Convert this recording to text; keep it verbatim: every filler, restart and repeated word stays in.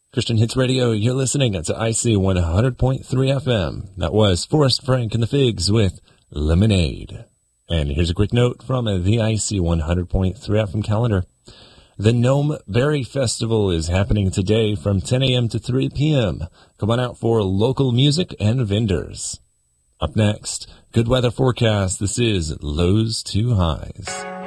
Christian Hits Radio, you're listening to I C one hundred point three F M. That was Forrest Frank and the Figs with Lemonade. And here's a quick note from the I C one hundred point three F M calendar. The Nome Berry Festival is happening today from ten a.m. to three p.m. Come on out for local music and vendors. Up next, good weather forecast. This is Lows to Highs.